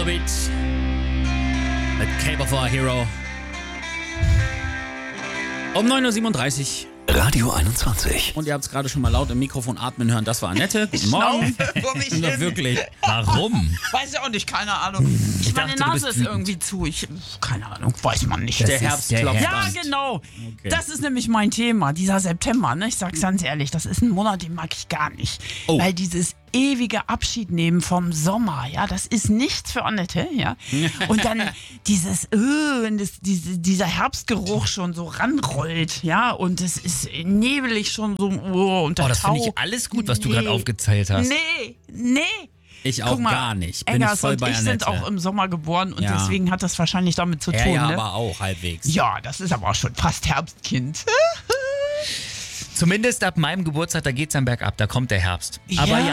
Volbeat mit Cape of Our Hero. Um 9.37 Uhr. Radio 21. Und ihr habt es gerade schon mal laut im Mikrofon atmen hören. Das war Annette. Guten Morgen. Vor mich Ja, hin. wirklich. Warum? Weiß ich auch nicht, keine Ahnung. Meine dachte, du Nase bist ist irgendwie zu. Keine Ahnung, weiß man nicht. Der Herbst klopft Ja, an. genau. Okay. Das ist nämlich mein Thema, dieser September. Ne? Ich sag's ganz ehrlich, das ist ein Monat, den mag ich gar nicht. Oh. Weil dieses ewige Abschiednehmen vom Sommer, ja, das ist nichts für Annette, ja. Und dann wenn dieser Herbstgeruch schon so ranrollt, ja, und es ist nebelig schon so, und der Oh, das Tau. finde ich alles gut, was du gerade aufgezählt hast. Nee. Ich auch Guck mal, gar nicht. Bin ich Engers voll und bei ich Annette. sind auch im Sommer geboren und Ja. deswegen hat das wahrscheinlich damit zu Er tun. ja Ne? aber auch halbwegs. Ja, das ist aber auch schon fast Herbstkind. Zumindest ab meinem Geburtstag, da geht's dann bergab, da kommt der Herbst. Aber Ja. ja,